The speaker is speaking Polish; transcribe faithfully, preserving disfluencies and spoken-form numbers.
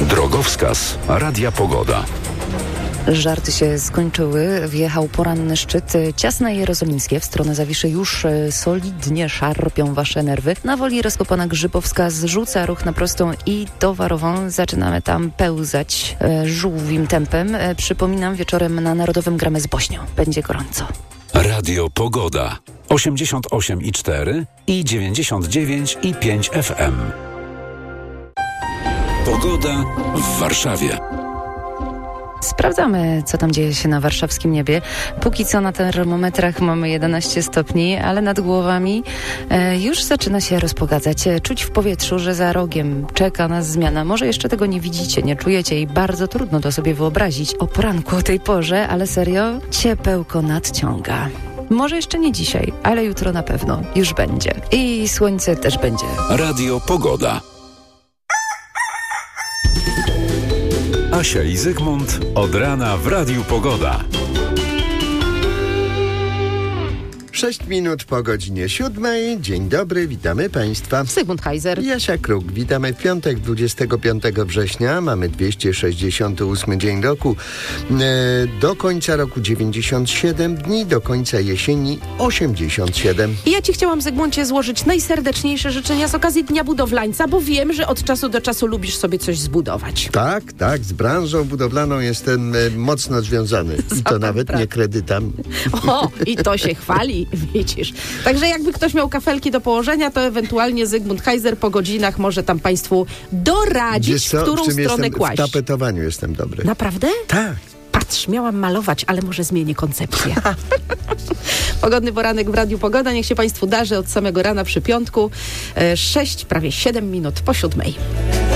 Drogowskaz Radia Pogoda. Żarty się skończyły. Wjechał poranny szczyt. Ciasne Jerozolimskie w stronę Zawiszy już solidnie szarpią wasze nerwy. Na Woli rozkopana Grzybowska zrzuca ruch na prostą i towarową. Zaczynamy tam pełzać e, żółwim tempem. E, przypominam, wieczorem na Narodowym gramy z Bośnią. Będzie gorąco. Radio Pogoda. osiemdziesiąt osiem i cztery i dziewięćdziesiąt dziewięć i pięć F M. Pogoda w Warszawie. Sprawdzamy, co tam dzieje się na warszawskim niebie. Póki co na termometrach mamy jedenaście stopni, ale nad głowami e, już zaczyna się rozpogadzać. Czuć w powietrzu, że za rogiem czeka nas zmiana. Może jeszcze tego nie widzicie, nie czujecie i bardzo trudno to sobie wyobrazić o poranku o tej porze, ale serio, ciepełko nadciąga. Może jeszcze nie dzisiaj, ale jutro na pewno już będzie. I słońce też będzie. Radio Pogoda. Asia i Zygmunt od rana w Radiu Pogoda. Sześć minut po godzinie siódmej. Dzień dobry, witamy Państwa. Zygmunt Heiser. Jasia Kruk, witamy w piątek, dwudziestego piątego września. Mamy dwieście sześćdziesiąty ósmy dzień roku. E, do końca roku dziewięćdziesiąt siedem dni, do końca jesieni osiemdziesiąt siedem. I ja Ci chciałam, Zygmuncie, złożyć najserdeczniejsze życzenia z okazji Dnia Budowlańca, bo wiem, że od czasu do czasu lubisz sobie coś zbudować. Tak, tak, z branżą budowlaną jestem e, mocno związany. I to nawet nie kredytami. O, i to się chwali. Widzisz. Także jakby ktoś miał kafelki do położenia, to ewentualnie Zygmunt Heiser po godzinach może tam Państwu doradzić, co, w którą w czym stronę jestem, kłaść. W tapetowaniu jestem dobry. Naprawdę? Tak. Patrz, miałam malować, ale może zmienię koncepcję. Pogodny poranek w Radiu Pogoda. Niech się Państwu darzy od samego rana przy piątku. Sześć, prawie siedem minut po siódmej.